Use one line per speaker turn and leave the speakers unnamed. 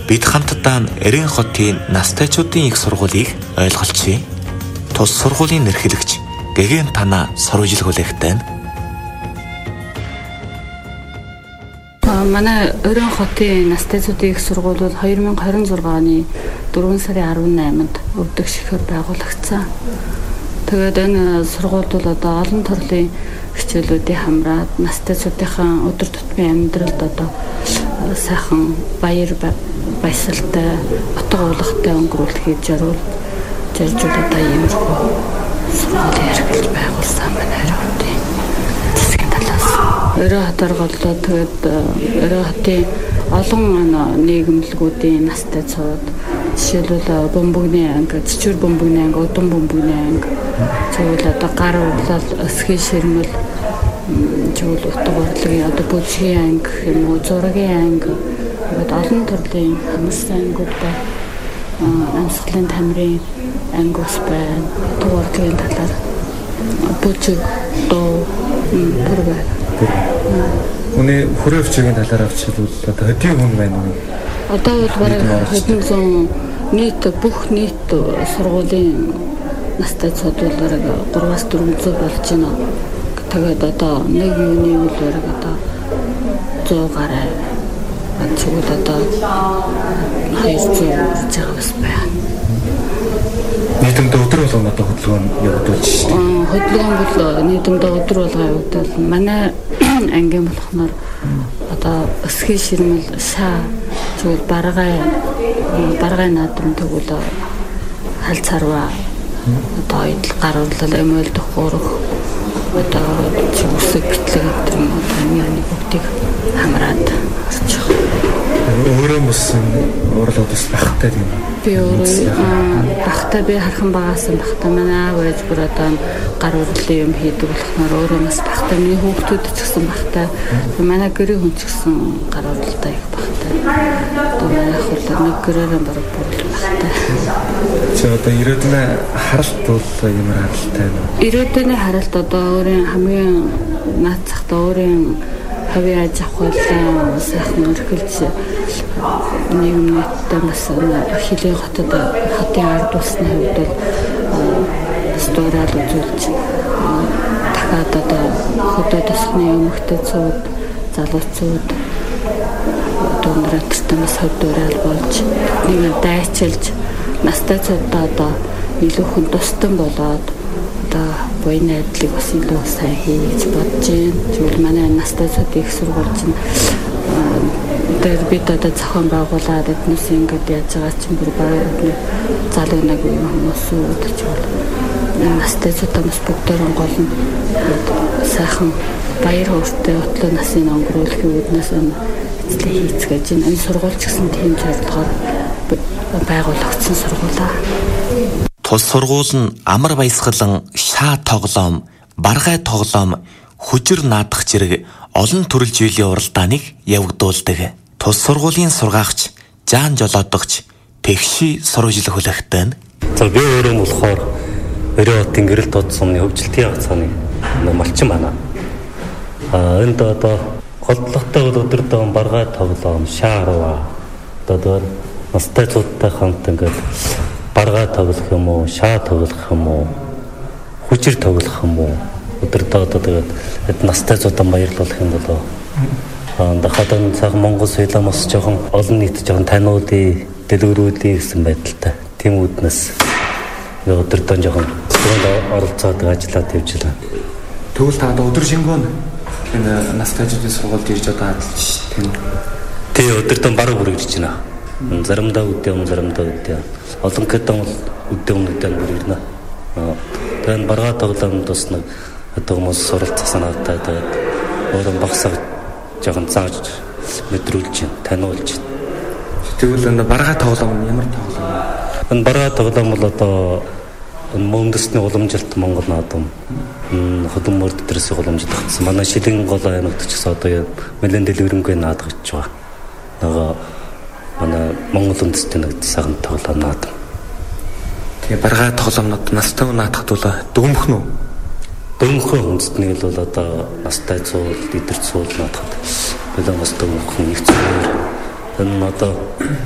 бид хамтдаа Эрен хотын настайчуудын их сургуулийг ойлголцъя. Тус сургуулийн эрхлэгч Гэгээн Тана сурвалжилгуулахтай.
Манай Эрен хотын настайчуудын их сургууль бол 2026 оны 4 сарын 18-нд өвдөг шихээр байгуулагдсан. Тэгээд энэ сургуульд бол одоо олон төрлийн хичээлүүдийн хамраад настайчуудынхаа өдөр тутмын амьдралд одоо сайхан баясгалтай, утга уулгатай өнгөрүүлэхэд зорж одоо иймэрхүү сургууль эрхэлж байгуулсан манай хотын засгийн талаас. Эрен хотоор голлоо тэгээд Эрен хотын олон нийгэмлэгүүдийн настайчууд жишээлбэл бөмбөгний анги, цэцвэр бөмбөгний анги, удам бөмбөгний анги, зөвхөн одоо гар урлал, өсгий ширмэл, зөвхөн утга урлагийн одоо бүжгийн анги гэх юм уу, зургийн анги, тэгээд олон төрлийн хамарсан ангиуд байна. Амьсгалын тамирын анги бас байна. Утга урлагийн талаар бүжиг, дуу, бүр байна.
Үнэ хүрээ өвчгийн талаар авчилвал одоо хэдийн хүн байна уу?
Одоо бол бараг хэдэн зуун бүх нийт сургуулийн настайчууд бол бараг 3-аас 400 болж байна. Тэгээд одоо нэг юуны үйл бараг одоо 100 гаруй. Тэгвэл одоо 200 гэж бас байна.
Нийтдээ өдөр болгон одоо хөдөлгөөн явагдаж шүү дээ.
Хөдөлгөөн бол нийтдээ өдөр болгон явагдал. Манай ангийн болохоор одоо өсгий ширмэл шаа зөвхөн баргай наадам тэгвэл халцарва одоо идэл гар урлал эмэлдэх гурах одоо үсэг битлэг гэдэг юм уу бүгдийг хамраад орж байгаа.
Өөрөө бас урлууд бас багтай тийм.
Би өөрөө багтай би хархан багаасан багтай манай аав ээж бүр одоо гар урлалын юм хийдэг болохоор өөрөө бас багтай. Миний хүүхдүүд ч гэсэн багтай. Манай гэрээ хүн ч гэсэн гар урлалтай их багтай. Одоо манай ах бол нэг гэрээрээ бараг бүр багтай.
Чи одоо ирээдүйн харалт бол ямар харалтай вэ?
Ирээдүйн харалт одоо өөрийн хамгийн наад захта өөрийн хавь аж ахуйлаа сайхан өргөлж нийгэмтэй бас хилийн хотод хотын ард усны хувьд бол стуурал үзүүлж дахиад одоо хөдөө тосхны эмэгтэйчүүд залуучууд дундрааттай бас хөдөөрөл болж нэг дайчилж настайчуудаа одоо илүү хүн тусдан болоод одоо буйн найдлыг бас илүү сайн хий гэж бодож байна. Тэгвэл манай настайчуудын их сургууль чинь дээр бид одоо зохион байгуулаад эднээс ингэж яаж байгаа чинь бүр баяр залуу нэг хүмүүс үүдэж байна. Настайчуудаа бас бүгдээрэн гол нь сайхан баяр хөөртэй отлоо насын өнгөрүүлэхийн үүднээс эцлээ хийцгээж байна. Энэ сургууль ч гэсэн тийм зорилгоор байгуулагдсан сургуулаа.
Тус сургууль нь амар баясгалан, шаа тоглоом, баргай тоглоом, хүжир наадах зэрэг олон төрөл зүйлийн уралдааныг явагдуулдаг. Тус сургуулийн сургаагч Жан Жолоодогч Пекши сурвалжилгуулахтай.
За би өөрөө болохоор Эрен хотын гэрэл дод сумны хөгжилтийн хавцааны малчин байна. Энд одоо голдлоготой бол өдөрдөө баргай тоглоом, шаарва одоо настайчуудтай хамт ингээд баргай тоглох юм уу, шаа тоглох юм уу, хүчир тоглох юм уу, өдөрдөө одоо тэгээд настайчуудаа баярлуулах юм болоо. Дахиад цаг Монгол Солонгос жоохон олон нийт жоохон таниулъя, дэлгэрүүлъя гэсэн байдалтай. Тийм үднэс өдөрдөө жоохон оролцоод ажиллаад явж байна.
Тэгвэл та одоо өдөр шингүүн энэ настайчуудын сургуульд ирж одоо ажиллаж тийм үү?
Тий, өдөрдөө бараг хүрэж байна. Заримдаа үдээ, заримдаа үдээ. Олон хэдэн үдээ бүрийнэ. Тэгээд баргаа тоглоомд бас нэг одоо хүмүүс суралцах санаатай тэгээд өөрөө багсаа жоохон зааж мэдрүүлж байна, таниулж байна.
Тэгвэл энэ баргаа тоглоом нь ямар тоглоом вэ?
Энэ баргаа тоглоом бол одоо мөндөсний уламжилт Монгол наадам хөдөлмөр дэдрээс уламжлалт гэсэн. Манай шилэн гол аймагт ч гэсэн одоо нэлээд дэлгэрэнгүй наадах гэж байгаа. Нөгөө манай Монгол үндэстний нэг цагаан тоглоом наадам.
Тэгээ баргаа тоглоомнод настай наадахд бол дүүмхэн үү?
Дөнгөн үндэстний бол одоо настай цуул, идэр цуул наадахд болон бас дөнгөн их зүгээр. Энэ одоо